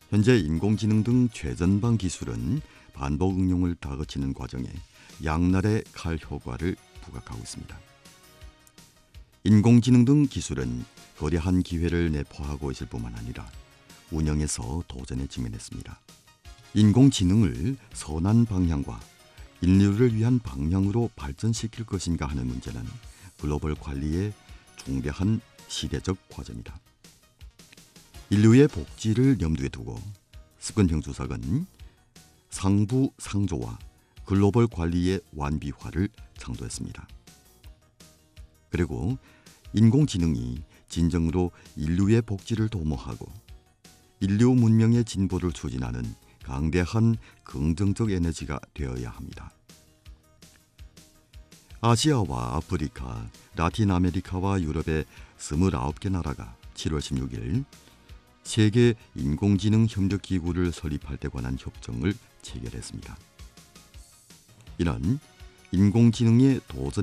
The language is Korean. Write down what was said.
현재 인공지능 등 최전방 기술은 반복 응용을 다그치는 과정에 양날의 칼 효과를 부각하고 있습니다. 인공지능 등 기술은 거대한 기회를 내포하고 있을 뿐만 아니라 운영에서 도전에 직면했습니다. 인공지능을 선한 방향과 인류를 위한 방향으로 발전시킬 것인가 하는 문제는 글로벌 관리의 중대한 시대적 과제입니다. 인류의 복지를 염두에 두고 습근형 주석은 상부상조와 글로벌 관리의 완비화를 창조했습니다. 그리고 인공지능이 진정으로 인류의 복지를 도모하고 인류 문명의 진보를 추진하는 강대한 긍정적 에너지가 되어야 합니다. 아시아와 아프리카, 라틴 아메리카와 유럽의 29개 나라가 7월 16일 세계 인공지능 협력기구를 설립할 때 관한 협정을 체결했습니다. 이는 인공지능의 도전